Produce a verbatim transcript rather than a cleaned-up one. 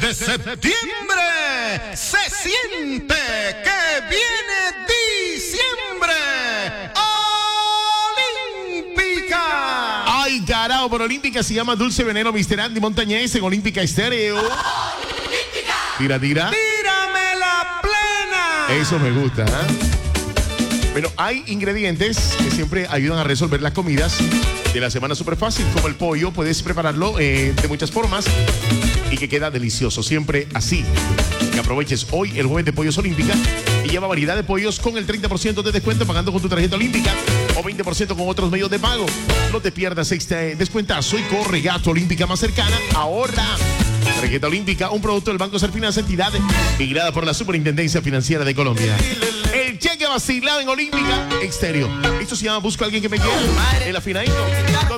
de septiembre se siente que viene diciembre. Olímpica. Ay, carajo, por Olímpica se llama Dulce Veneno, mister Andy Montañez en Olímpica Estéreo. Olímpica. Tira, tira. Tírame la plena. Eso me gusta, ¿eh? Bueno, hay ingredientes que siempre ayudan a resolver las comidas de la semana súper fácil, como el pollo. Puedes prepararlo eh, de muchas formas y que queda delicioso, siempre así. Que aproveches hoy el jueves de Pollos Olímpica y lleva variedad de pollos con el treinta por ciento de descuento pagando con tu tarjeta Olímpica o veinte por ciento con otros medios de pago. No te pierdas este descuentazo y corre Gato Olímpica más cercana. Ahorra. Tarjeta Olímpica, un producto del Banco Serfinanza, entidad migrada por la Superintendencia Financiera de Colombia. El cheque vacilado en Olímpica Exterior. Esto se llama Busco a alguien que me quiera. El afinadito.